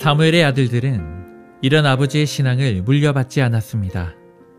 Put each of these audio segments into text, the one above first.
사무엘의 아들들은 이런 아버지의 신앙을 물려받지 않았습니다.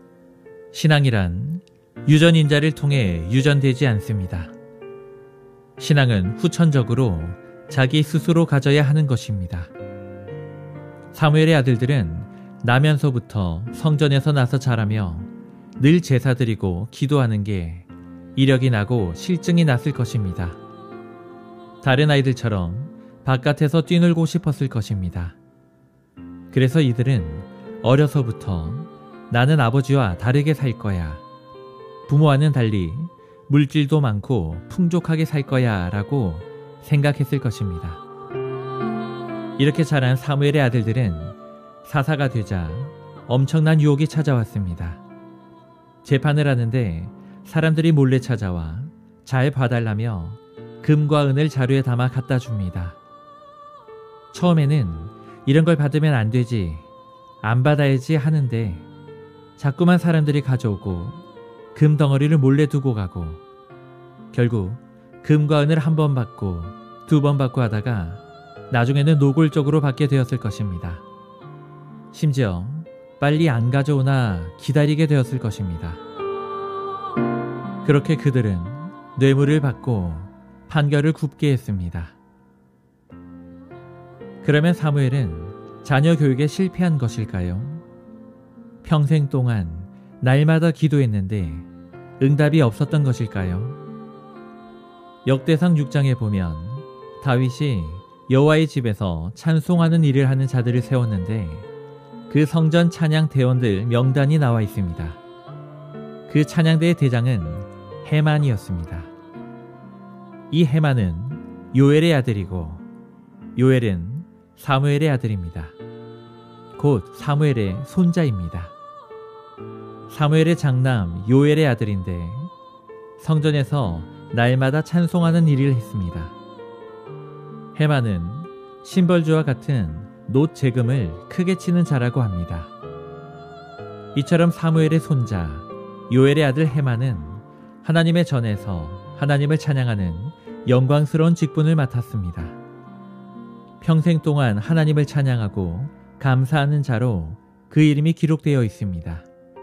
신앙이란 유전인자를 통해 유전되지 않습니다. 신앙은 후천적으로 자기 스스로 가져야 하는 것입니다. 사무엘의 아들들은 나면서부터 성전에서 나서 자라며 늘 제사 드리고 기도하는 게 이력이 나고 실증이 났을 것입니다. 다른 아이들처럼 바깥에서 뛰놀고 싶었을 것입니다. 그래서 이들은 어려서부터 나는 아버지와 다르게 살 거야, 부모와는 달리 물질도 많고 풍족하게 살 거야 라고 생각했을 것입니다. 이렇게 자란 사무엘의 아들들은 사사가 되자 엄청난 유혹이 찾아왔습니다. 재판을 하는데 사람들이 몰래 찾아와 잘 봐달라며 금과 은을 자루에 담아 갖다 줍니다. 처음에는 이런 걸 받으면 안 되지, 안 받아야지 하는데 자꾸만 사람들이 가져오고 금 덩어리를 몰래 두고 가고 결국 금과 은을 한 번 받고 두 번 받고 하다가 나중에는 노골적으로 받게 되었을 것입니다. 심지어 빨리 안 가져오나 기다리게 되었을 것입니다. 그렇게 그들은 뇌물을 받고 판결을 굽게 했습니다. 그러면 사무엘은 자녀 교육에 실패한 것일까요? 평생 동안 날마다 기도했는데 응답이 없었던 것일까요? 역대상 6장에 보면 다윗이 여호와의 집에서 찬송하는 일을 하는 자들을 세웠는데 그 성전 찬양 대원들 명단이 나와 있습니다. 그 찬양대의 대장은 헤만이었습니다. 이 헤만은 요엘의 아들이고 요엘은 사무엘의 아들입니다. 곧 사무엘의 손자입니다. 사무엘의 장남 요엘의 아들인데 성전에서 날마다 찬송하는 일을 했습니다. 헤만은 심벌주와 같은 놋 재금을 크게 치는 자라고 합니다. 이처럼 사무엘의 손자 요엘의 아들 헤만은 하나님의 전에서 하나님을 찬양하는 영광스러운 직분을 맡았습니다. 평생 동안 하나님을 찬양하고 감사하는 자로 그 이름이 기록되어 있습니다.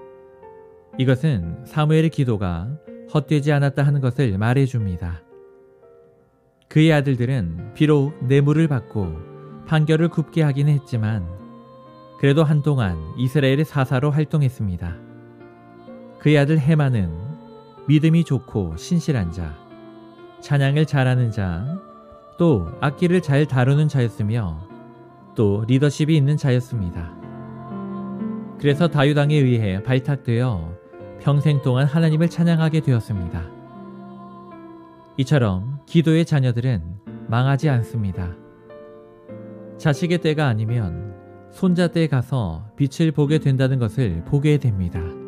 이것은 사무엘의 기도가 헛되지 않았다 하는 것을 말해줍니다. 그의 아들들은 비록 뇌물을 받고 판결을 굽게 하긴 했지만 그래도 한동안 이스라엘의 사사로 활동했습니다. 그의 아들 헤만은 믿음이 좋고 신실한 자, 찬양을 잘하는 자, 또 악기를 잘 다루는 자였으며 또 리더십이 있는 자였습니다. 그래서 다윗 왕에 의해 발탁되어 평생 동안 하나님을 찬양하게 되었습니다. 이처럼 기도의 자녀들은 망하지 않습니다. 자식의 때가 아니면 손자 때에 가서 빛을 보게 된다는 것을 보게 됩니다.